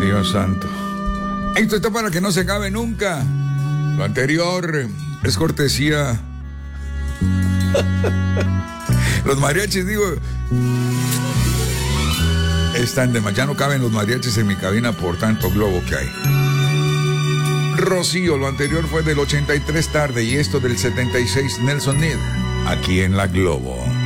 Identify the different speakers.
Speaker 1: Dios santo. Esto está para que no se acabe nunca. Lo anterior es cortesía. Los mariachis, digo, están de más. Ya no caben los mariachis en mi cabina por tanto globo que hay. Rocío, lo anterior fue del 83 tarde y esto del 76 Nelson Ned, aquí en la Globo.